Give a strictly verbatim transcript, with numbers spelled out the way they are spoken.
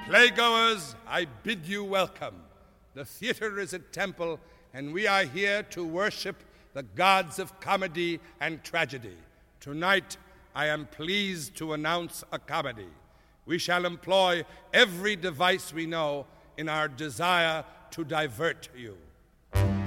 Playgoers, I bid you welcome. The theater is a temple, and we are here to worship the gods of comedy and tragedy. Tonight, I am pleased to announce a comedy. We shall employ every device we know in our desire to divert you.